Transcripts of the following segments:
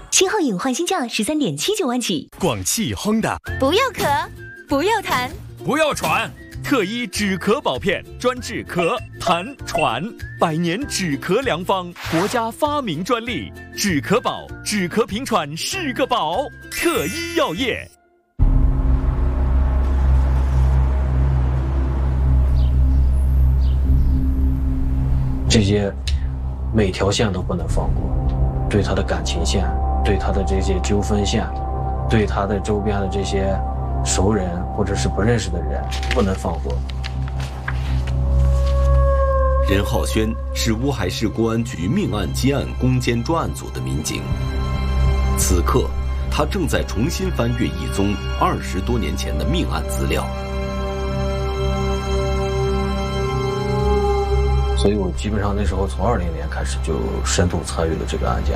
7号隐换新价13.79万起。 广汽Honda， 不要咳，不要痰， 不要喘，特医止咳宝片，专治咳、痰、喘，100年止咳良方，国家发明专利，止咳宝，止咳平喘是个宝。特医药业。 这些每条线都不能放过，对他的感情线，对他的这些纠纷线，对他的周边的这些熟人或者是不认识的人，不能放过。 任浩轩是乌海市公安局命案接案攻坚专案组的民警，此刻他正在重新翻阅一宗20多年前的命案资料。 所以我基本上那时候从20年开始就深度参与了这个案件。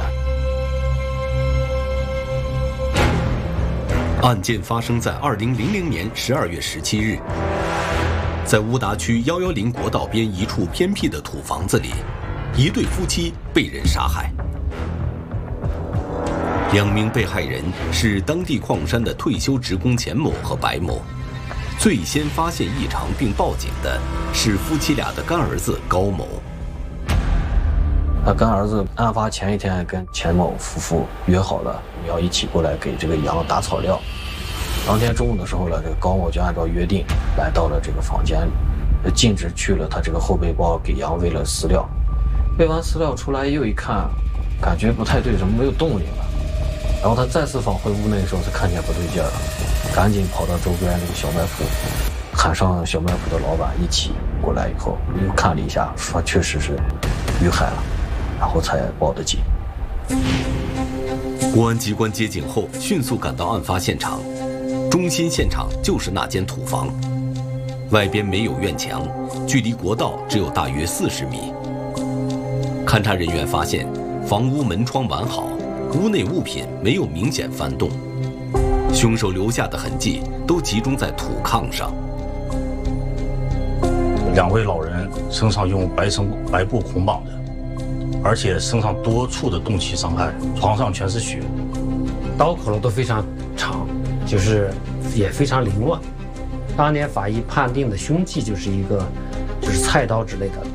案件发生在2000年12月17日，在乌达区110国道边一处偏僻的土房子里，一对夫妻被人杀害。2名被害人是当地矿山的退休职工钱某和白某。最先发现异常并报警的是夫妻俩的干儿子高某。 他干儿子案发前一天跟钱某夫妇约好了，要一起过来给这个羊打草料。当天中午的时候呢，这个高某就按照约定来到了这个房间里，径直去了他这个后背包给羊喂了饲料。喂完饲料出来又一看，感觉不太对，怎么没有动静了？然后他再次返回屋内的时候，才看见不对劲儿了，赶紧跑到周边那个小卖铺，喊上小卖铺的老板一起过来以后，又看了一下，说确实是遇害了，然后才报的警。 公安机关接警后，迅速赶到案发现场，中心现场就是那间土房，外边没有院墙，距离国道只有大约40米。勘查人员发现，房屋门窗完好，屋内物品没有明显翻动，凶手留下的痕迹都集中在土炕上。 2位老人身上用白布捆绑的，而且身上多处的钝器伤害，床上全是血， 刀口都非常长，就是也非常凌乱。当年法医判定的凶器就是菜刀之类的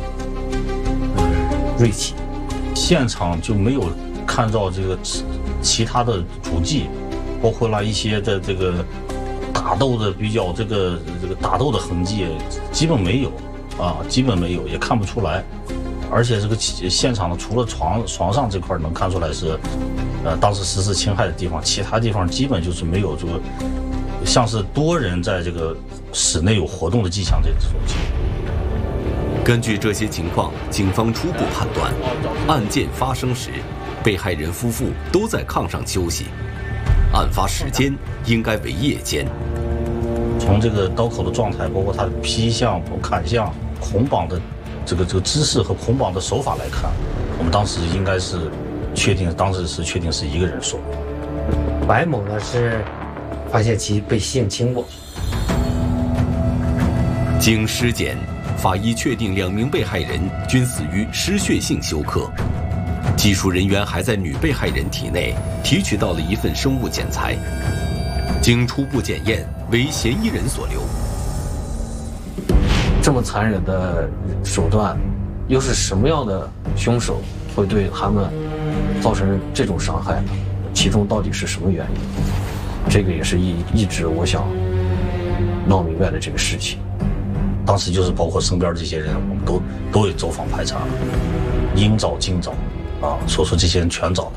锐器。 现场就没有看到这个其他的足迹，包括了一些的这个打斗的比较这个打斗的痕迹，基本没有啊，基本没有，也看不出来。而且这个现场呢，除了床上这块能看出来是，当时实施侵害的地方，其他地方基本就是没有这个像是多人在这个室内有活动的迹象这种情况。 根据这些情况，警方初步判断，案件发生时，被害人夫妇都在炕上休息，案发时间应该为夜间。 从这个刀口的状态，包括他的劈向、砍向、捆绑的这个姿势和捆绑的手法来看，我们当时应该是确定是一个人所为。 白某呢是发现其被性侵过。 经尸检，法医确定2名被害人均死于失血性休克。技术人员还在女被害人体内提取到了一份生物检材，经初步检验为嫌疑人所留。 这么残忍的手段，又是什么样的凶手会对他们造成这种伤害呢？其中到底是什么原因？这个也是一直我想闹明白的这个事情。 当时就是包括身边这些人，我们都有走访排查，应找尽找，说这些人全找了。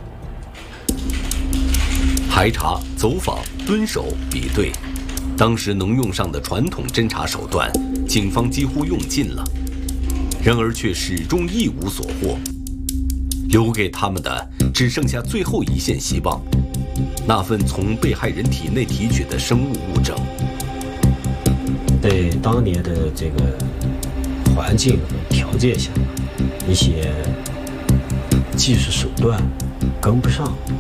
排查、走访、蹲守、比对，当时能用上的传统侦查手段，警方几乎用尽了，然而却始终一无所获。留给他们的只剩下最后一线希望，那份从被害人体内提取的生物物证。 在当年的这个环境条件下，一些技术手段跟不上。